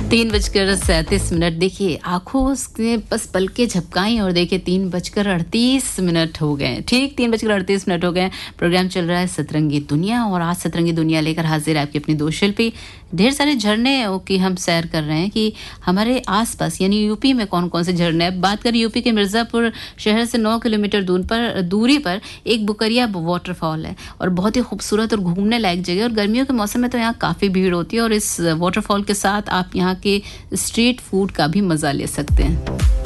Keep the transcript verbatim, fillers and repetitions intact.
तीन बजकर सैंतीस मिनट। देखिए आंखों से बस पलकें झपकाई और देखिए तीन बजकर अड़तीस मिनट हो गए। ठीक तीन बजकर अड़तीस मिनट हो गए। प्रोग्राम चल रहा है सतरंगी दुनिया और आज सतरंगी दुनिया लेकर हाजिर है आपकी अपनी दो शिल्पी। ढेर सारे झरने की हम सैर कर रहे हैं कि हमारे आसपास यानी यूपी में कौन कौन से झरने हैं। बात करें यूपी के मिर्ज़ापुर शहर से नौ किलोमीटर दूर पर दूरी पर एक बुकरिया वाटरफॉल है और बहुत ही खूबसूरत और घूमने लायक जगह। और गर्मियों के मौसम में तो यहाँ काफ़ी भीड़ होती है और इस वाटरफॉल के साथ आप यहाँ के स्ट्रीट फूड का भी मज़ा ले सकते हैं।